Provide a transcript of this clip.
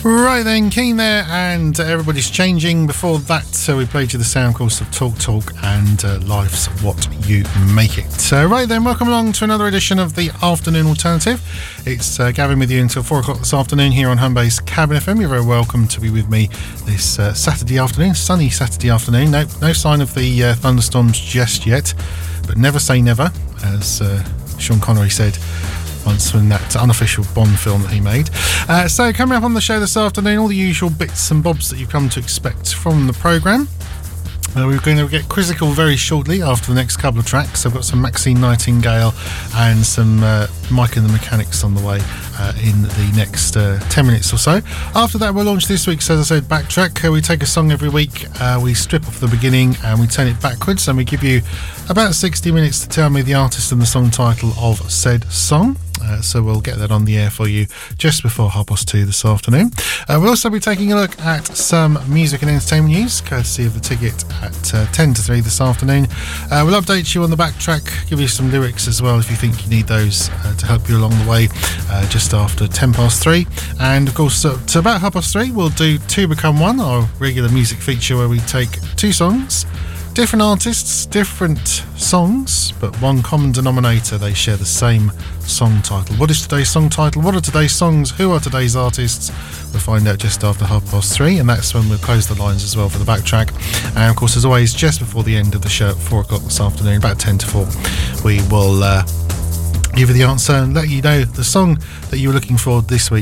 Right then, Keen there, and everybody's changing. Before that, we played you the sound course of Talk Talk and Life's What You Make It. Right then, welcome along to another edition of the Afternoon Alternative. It's Gavin with you until 4 o'clock this afternoon here on Homebase Cabin FM. You're very welcome to be with me this Saturday afternoon, sunny Saturday afternoon. No sign of the thunderstorms just yet, but never say never, as Sean Connery said once in that unofficial Bond film that he made. So coming up on the show this afternoon, all the usual bits and bobs that you've come to expect from the programme. We're going to get quizzical very shortly after the next couple of tracks. I've got some Maxine Nightingale and some Mike and the Mechanics on the way in the next 10 minutes or so. After that, we'll launch this week's, as I said, Backtrack. We take a song every week, we strip off the beginning and we turn it backwards, and we give you about 60 minutes to tell me the artist and the song title of said song. So we'll get that on the air for you just before 2:30 this afternoon. We'll also be taking a look at some music and entertainment news, courtesy of the ticket at 10 to 3 this afternoon. We'll update you on the Backtrack, give you some lyrics as well if you think you need those to help you along the way, just after 3:10. And of course, to about 3:30, we'll do Two Become One, our regular music feature where we take two songs, different artists, different songs, but one common denominator: they share the same song title. What is today's song title? What are today's songs? Who are today's artists? We'll find out just after 3:30, and that's when we'll close the lines as well for the Backtrack. And of course, as always, just before the end of the show at 4 o'clock this afternoon, about 10 to 4, we will give you the answer and let you know the song that you were looking for this week.